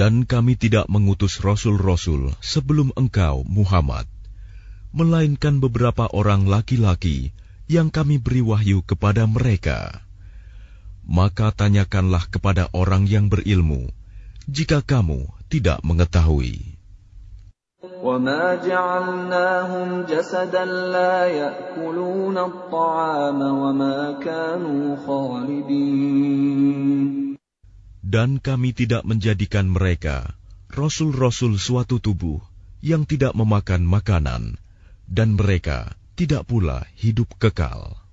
Dan kami tidak mengutus rasul-rasul sebelum engkau, Muhammad, melainkan beberapa orang laki-laki yang kami beri wahyu kepada mereka. Maka tanyakanlah kepada orang yang berilmu, jika kamu tidak mengetahui. وَمَا جَعَلْنَاهُمْ جَسَدًا لَّا يَأْكُلُونَ الطَّعَامَ وَمَا كَانُوا خَالِدِينَ. Dan kami tidak menjadikan mereka rasul-rasul suatu tubuh yang tidak memakan makanan, dan mereka tidak pula hidup kekal.